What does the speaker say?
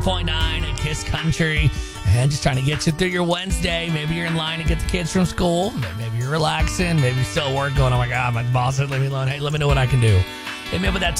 101.9 at Kiss Country. And just trying to get you through your Wednesday. Maybe you're in line to get the kids from school. Maybe you're relaxing. Maybe you're still at work going, oh my God, my boss said leave me alone. Hey, let me know what I can do. Hit me up with that